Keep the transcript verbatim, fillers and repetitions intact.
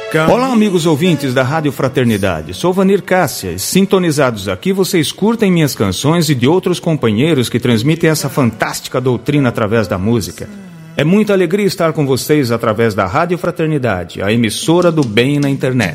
Olá, amigos ouvintes da Rádio Fraternidade. Sou Vanir Cássia. Sintonizados aqui, vocês curtem minhas canções e de outros companheiros que transmitem essa fantástica doutrina através da música. É muita alegria estar com vocês através da Rádio Fraternidade, a emissora do bem na internet.